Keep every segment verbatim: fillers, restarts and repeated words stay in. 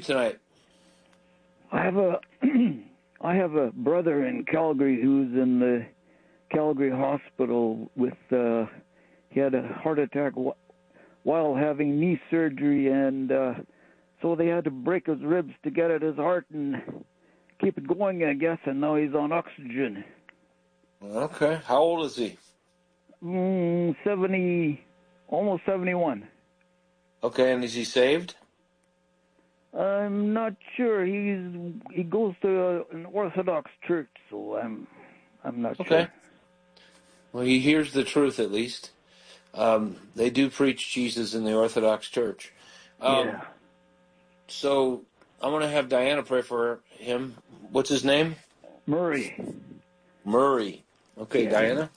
tonight? I have a I have a brother in Calgary who's in the Calgary hospital with uh, he had a heart attack while having knee surgery, and uh, so they had to break his ribs to get at his heart and keep it going, I guess, and now he's on oxygen. Okay. How old is he? Mm, seventy, almost seventy-one. Okay, and is he saved? I'm not sure. He's he goes to an Orthodox church, so I'm I'm not okay. sure. Well, he hears the truth at least. Um, they do preach Jesus in the Orthodox Church. Um, yeah. So I'm going to have Diana pray for him. What's his name? Murray. Murray. Okay, yeah. Diana?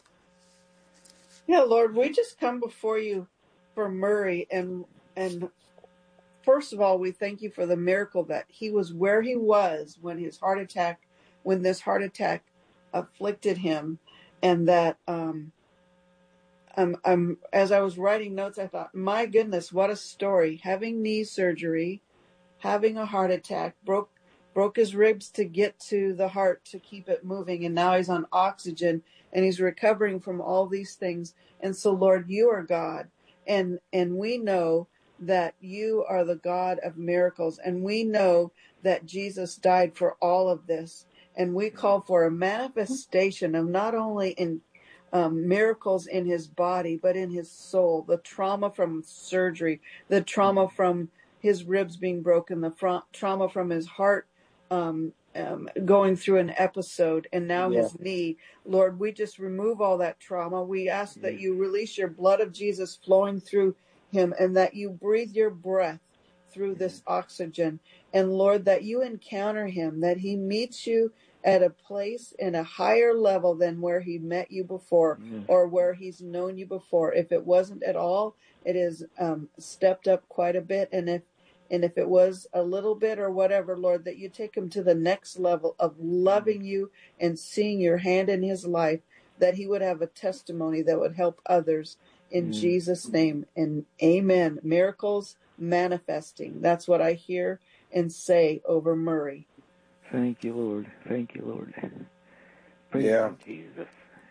Yeah, Lord, we just come before you for Murray, and and first of all, we thank you for the miracle that he was where he was when his heart attack, when this heart attack afflicted him, and that um, um, um, as I was writing notes, I thought, my goodness, what a story! Having knee surgery, having a heart attack, broke broke his ribs to get to the heart to keep it moving, and now he's on oxygen and he's recovering from all these things. And so, Lord, you are God, and and we know that you are the God of miracles, and we know that Jesus died for all of this, and we call for a manifestation of not only in um, miracles in his body, but in his soul, the trauma from surgery, the trauma from his ribs being broken, the fra- trauma from his heart um, um, going through an episode, and now Yeah. his knee. Lord, we just remove all that trauma. We ask that you release your blood of Jesus flowing through him, and that you breathe your breath through this oxygen. And Lord, that you encounter him, that he meets you at a place in a higher level than where he met you before, Mm. or where he's known you before. If it wasn't at all, it is um, stepped up quite a bit. And if and if it was a little bit or whatever, Lord, that you take him to the next level of loving you and seeing your hand in his life, that he would have a testimony that would help others. In Mm. Jesus' name, and amen. Miracles manifesting. That's what I hear and say over Murray. Thank you, Lord. Thank you, Lord. Praise Yeah. you, Jesus.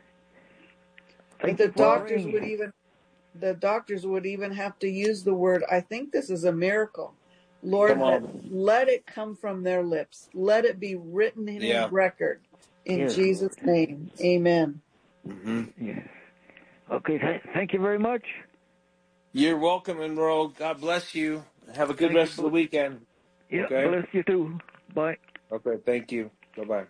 But Thank the you for doctors praying. would even the doctors would even have to use the word, I think this is a miracle. Lord, Come that on. let it come from their lips. Let it be written in Yeah. his record. In Yes, Jesus' Lord. name. Amen. Mm-hmm. Yes. Okay, th- thank you very much. You're welcome, Monroe. God bless you. Have a good Thank rest you. of the weekend. Yeah, Okay? bless you too. Bye. Okay, thank you. Bye-bye.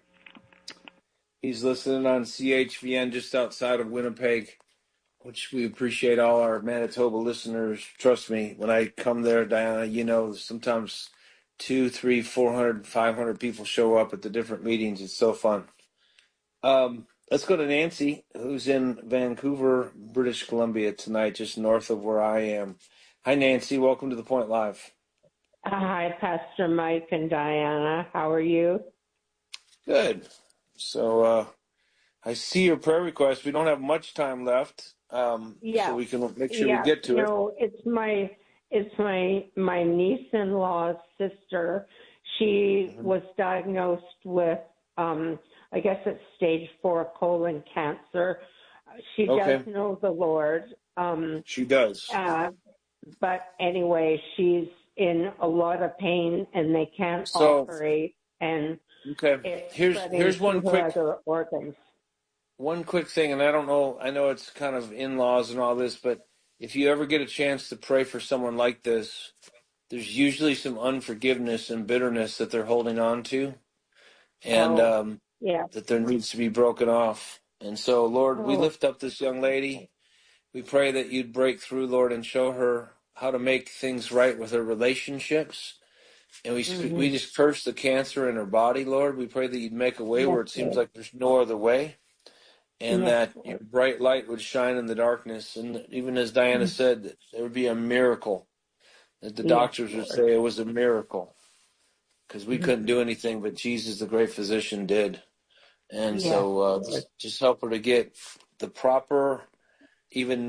He's listening on C H V N just outside of Winnipeg, which we appreciate all our Manitoba listeners. Trust me, when I come there, Diana, you know, sometimes two, three, four hundred, five hundred people show up at the different meetings. It's so fun. Um, let's go to Nancy, who's in Vancouver, British Columbia tonight, just north of where I am. Hi, Nancy. Welcome to The Point Live. Hi, Pastor Mike and Diana. How are you? Good. So uh, I see your prayer request. We don't have much time left, um, Yeah. so we can make sure we Yeah. get to it. No, it's my it's my my niece-in-law's sister. She Mhm. was diagnosed with um, I guess it's stage four colon cancer. She Okay. does know the Lord. Um, She does. uh, but anyway, she's in a lot of pain and they can't So, operate, and okay. it's Here's spreading here's one to her quick other organs. one quick thing, and I don't know. I know it's kind of in-laws and all this, but if you ever get a chance to pray for someone like this, there's usually some unforgiveness and bitterness that they're holding on to, and Oh, um, yeah. that there needs to be broken off. And so, Lord, we Oh, lift up this young lady. We pray that you'd break through, Lord, and show her how to make things right with her relationships. And we sp- mm-hmm. we just curse the cancer in her body, Lord. We pray that you'd make a way Yes, where it seems Lord. like there's no other way, and Yes, that your Lord. bright light would shine in the darkness. And even as Diana said, that there would be a miracle, that the Yes, doctors would Lord. say it was a miracle, because we Mm-hmm. couldn't do anything, but Jesus, the great physician, did. And Yes, so uh, Lord. just, just help her to get the proper, even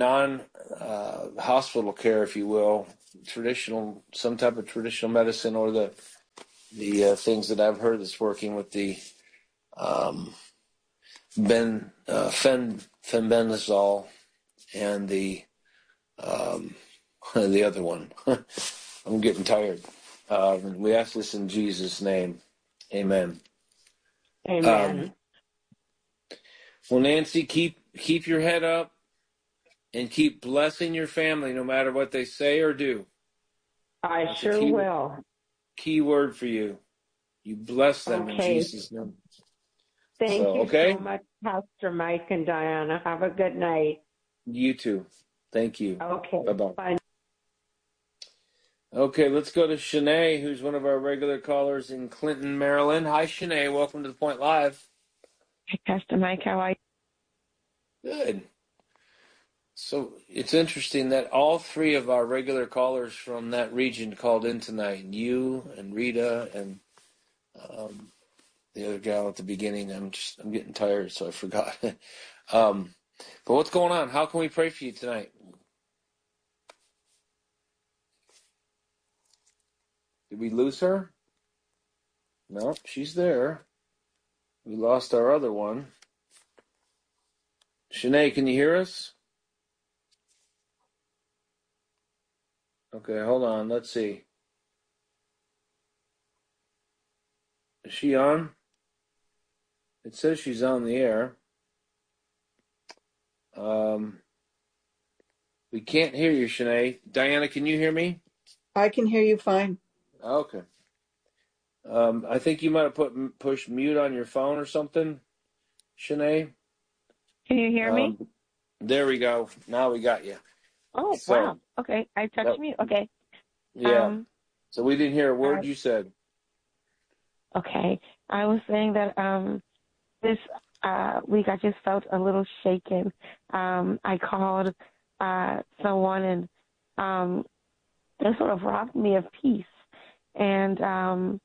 non-hospital uh, care, if you will, traditional, some type of traditional medicine, or the the uh, things that I've heard that's working with the um, ben uh, fen fenbendazole and the um, the other one. I'm getting tired. Uh, we ask this in Jesus' name. Amen. Amen. Um, well, Nancy, keep keep your head up and keep blessing your family no matter what they say or do. I That's sure a key, will. key word for you. You bless them Okay. in Jesus' name. Thank So, you okay? so much, Pastor Mike and Diana. Have a good night. You too. Thank you. Okay. Bye-bye. Bye. Okay, let's go to Shanae, who's one of our regular callers in Clinton, Maryland. Hi, Shanae. Welcome to The Point Live. Hi, Pastor Mike. How are you? Good. So it's interesting that all three of our regular callers from that region called in tonight. You and Rita and um, the other gal at the beginning. I'm just I'm getting tired, so I forgot. um, but what's going on? How can we pray for you tonight? Did we lose her? No, she's there. We lost our other one. Shanae, can you hear us? Okay, hold on. Let's see. Is she on? It says she's on the air. Um, we can't hear you, Shanae. Diana, can you hear me? I can hear you fine. Okay. Um, I think you might have put pushed mute on your phone or something, Shanae. Can you hear Um, me? there we go. Now we got you. Oh, So, wow. Okay. I touched that, mute. Okay. yeah. Um, So we didn't hear a word uh, you said. okay. I was saying that um, this uh, week I just felt a little shaken. Um, I called uh, someone and um, they sort of robbed me of peace. And um,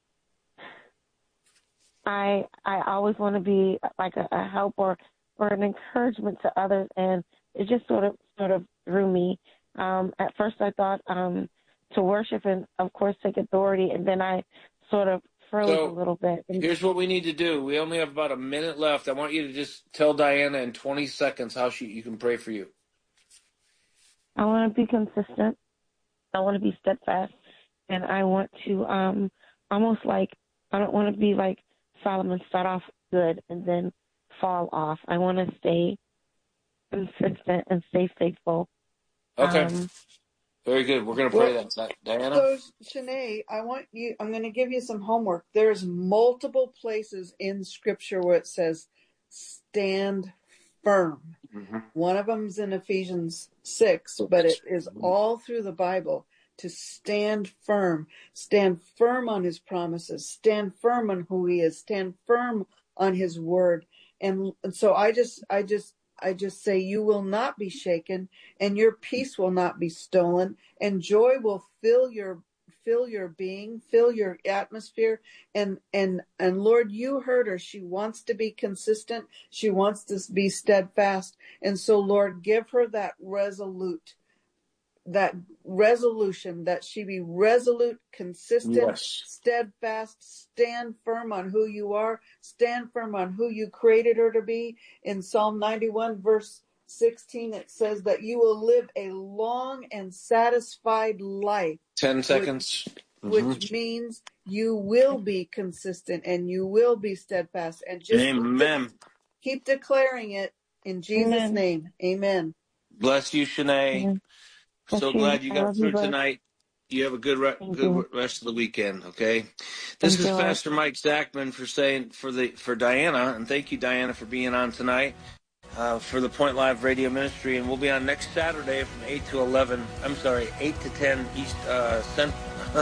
I I always want to be like a, a help or, or an encouragement to others, and it just sort of sort of threw me. Um, at first, I thought um, to worship and, of course, take authority, and then I sort of froze So a little bit. And here's what we need to do. We only have about a minute left. I want you to just tell Diana in twenty seconds how she you can pray for you. I want to be consistent. I want to be steadfast, and I want to um, almost like I don't want to be like Solomon, start off good and then fall off. I want to stay consistent and stay faithful. Okay. Um, Very good. We're going to pray Well, that. Diana? so Shanae, I want you, I'm going to give you some homework. There's multiple places in scripture where it says stand firm. Mm-hmm. One of them is in Ephesians six, but it is all through the Bible to stand firm, stand firm on his promises, stand firm on who he is, stand firm on his word. And, and so I just, I just, I just say you will not be shaken and your peace will not be stolen and joy will fill your fill your being, fill your atmosphere. And and and Lord, you heard her. She wants to be consistent. She wants to be steadfast. And so Lord, give her that resolute, that resolution, that she be resolute, consistent, yes, steadfast, stand firm on who you are, stand firm on who you created her to be. In Psalm ninety-one, verse sixteen, it says that you will live a long and satisfied life. Ten seconds. Which, mm-hmm. which means you will be consistent and you will be steadfast. And just Amen. keep, keep declaring it in Jesus' Amen. name. Amen. Bless you, Shanae. Amen. So Bless glad you. you I got love you through both. tonight. You have a good re- Thank good you. rest of the weekend, okay? This Enjoy. is Pastor Mike Zachman for saying for the for Diana, and thank you, Diana, for being on tonight uh, for the Point Live Radio Ministry, and we'll be on next Saturday from eight to eleven. I'm sorry, eight to ten East uh, Central,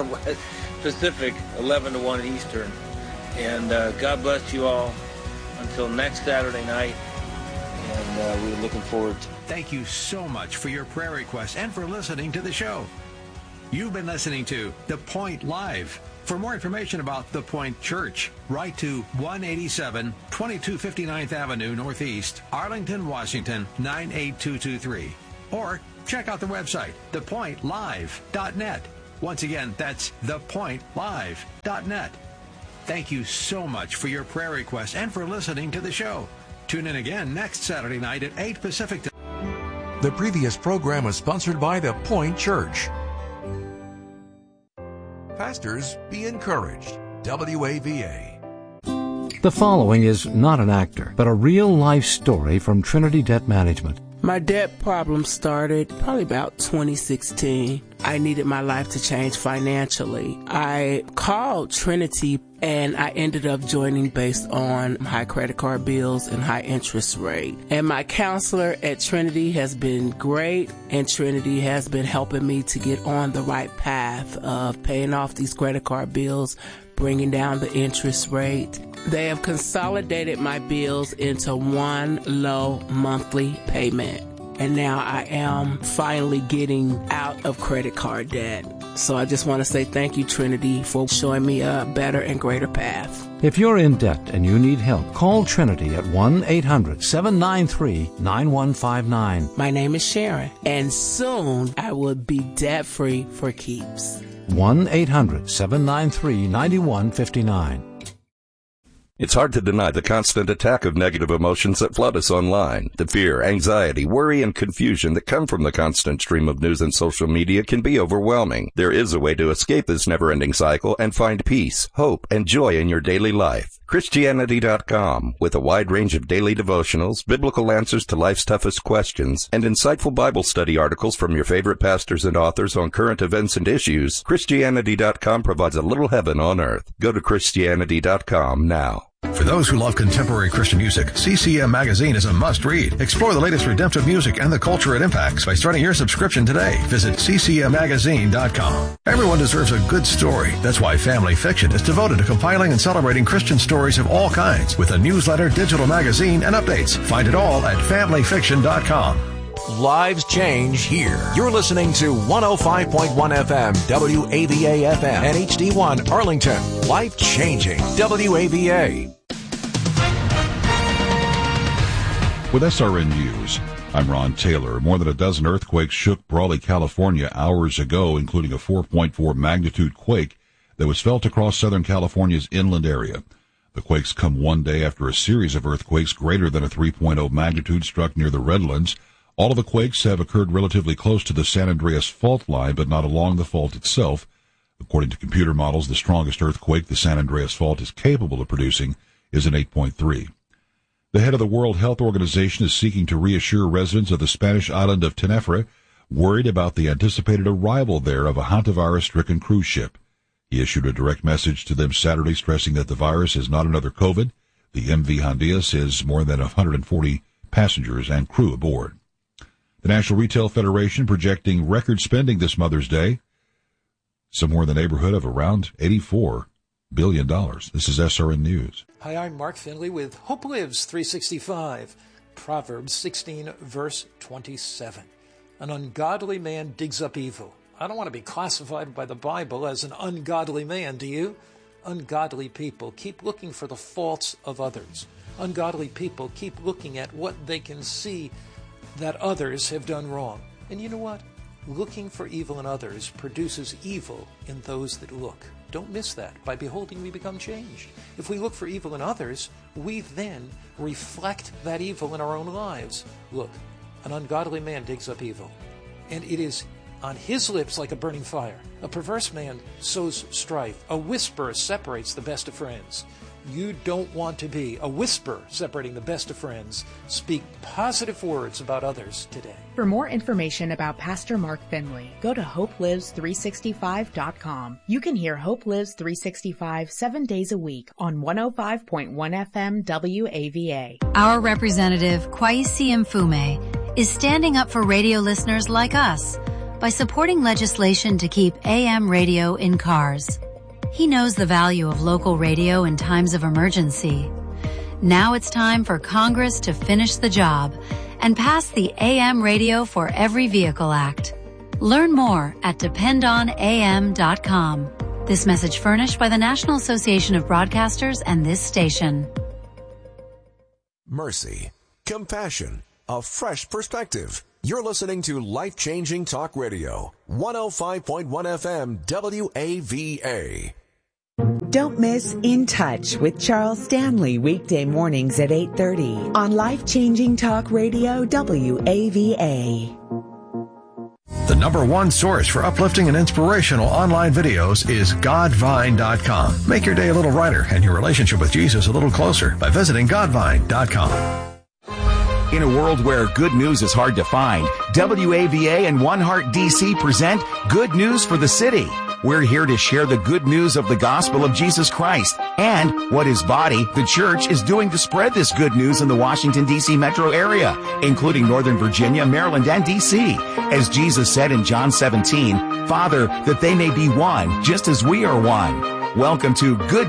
Pacific, eleven to one Eastern. And uh, God bless you all until next Saturday night. And uh, we're looking forward to. Thank you so much for your prayer requests and for listening to the show. You've been listening to The Point Live. For more information about The Point Church, write to one eighty-seven twenty-two fifty-ninth Avenue Northeast, Arlington, Washington, nine eight two two three. Or check out the website, the point live dot net. Once again, that's the point live dot net. Thank you so much for your prayer requests and for listening to the show. Tune in again next Saturday night at eight Pacific time. The previous program was sponsored by The Point Church. Pastors, be encouraged. W A V A. The following is not an actor, but a real-life story from Trinity Debt Management. My debt problem started probably about twenty sixteen. I needed my life to change financially. I called Trinity and I ended up joining based on high credit card bills and high interest rate. And my counselor at Trinity has been great, and Trinity has been helping me to get on the right path of paying off these credit card bills, bringing down the interest rate. They have consolidated my bills into one low monthly payment. And now I am finally getting out of credit card debt. So I just want to say thank you, Trinity, for showing me a better and greater path. If you're in debt and you need help, call Trinity at one eight hundred seven nine three nine one five nine. My name is Sharon, and soon I will be debt-free for keeps. one eight hundred seven nine three nine one five nine. It's hard to deny the constant attack of negative emotions that flood us online. The fear, anxiety, worry, and confusion that come from the constant stream of news and social media can be overwhelming. There is a way to escape this never-ending cycle and find peace, hope, and joy in your daily life. Christianity dot com, with a wide range of daily devotionals, biblical answers to life's toughest questions, and insightful Bible study articles from your favorite pastors and authors on current events and issues, Christianity dot com provides a little heaven on earth. Go to Christianity dot com now. For those who love contemporary Christian music, C C M Magazine is a must-read. Explore the latest redemptive music and the culture it impacts by starting your subscription today. Visit C C M magazine dot com. Everyone deserves a good story. That's why Family Fiction is devoted to compiling and celebrating Christian stories of all kinds with a newsletter, digital magazine, and updates. Find it all at family fiction dot com. Lives change here. You're listening to one oh five point one F M, W A V A F M, and H D one Arlington. Life changing. W A V A. With S R N News, I'm Ron Taylor. More than a dozen earthquakes shook Brawley, California hours ago, including a four point four magnitude quake that was felt across Southern California's inland area. The quakes come one day after a series of earthquakes greater than a three point oh magnitude struck near the Redlands. All of the quakes have occurred relatively close to the San Andreas fault line, but not along the fault itself. According to computer models, the strongest earthquake the San Andreas fault is capable of producing is an eight point three. The head of the World Health Organization is seeking to reassure residents of the Spanish island of Tenerife worried about the anticipated arrival there of a hantavirus-stricken cruise ship. He issued a direct message to them Saturday stressing that the virus is not another COVID. The M V Hondias has more than one hundred forty passengers and crew aboard. The National Retail Federation projecting record spending this Mother's Day, somewhere in the neighborhood of around eighty-four billion dollars. This is S R N News. Hi, I'm Mark Finley with Hope Lives three sixty-five. Proverbs sixteen, verse twenty-seven. An ungodly man digs up evil. I don't want to be classified by the Bible as an ungodly man, do you? Ungodly people keep looking for the faults of others. Ungodly people keep looking at what they can see that others have done wrong. And you know what? Looking for evil in others produces evil in those that look. Don't miss that. By beholding, we become changed. If we look for evil in others, we then reflect that evil in our own lives. Look, an ungodly man digs up evil, and it is on his lips like a burning fire. A perverse man sows strife. A whisper separates the best of friends. You don't want to be a whisper separating the best of friends. Speak positive words about others today. For more information about Pastor Mark Finley, go to hope lives three sixty-five dot com. You can hear Hope Lives three sixty-five seven days a week on one oh five point one F M W A V A. Our representative, Kwesi Mfume, is standing up for radio listeners like us by supporting legislation to keep A M radio in cars. He knows the value of local radio in times of emergency. Now it's time for Congress to finish the job and pass the A M Radio for Every Vehicle Act. Learn more at depend on A M dot com. This message furnished by the National Association of Broadcasters and this station. Mercy, compassion, a fresh perspective. You're listening to Life Changing Talk Radio, one oh five point one F M W A V A. Don't miss In Touch with Charles Stanley weekday mornings at eight thirty on Life Changing Talk Radio W A V A. The number one source for uplifting and inspirational online videos is Godvine dot com. Make your day a little brighter and your relationship with Jesus a little closer by visiting Godvine dot com. In a world where good news is hard to find, W A V A and One Heart D C present Good News for the City. We're here to share the good news of the gospel of Jesus Christ and what his body, the church, is doing to spread this good news in the Washington, D C metro area, including Northern Virginia, Maryland, and D C. As Jesus said in John seventeen, Father, that they may be one, just as we are one. Welcome to Good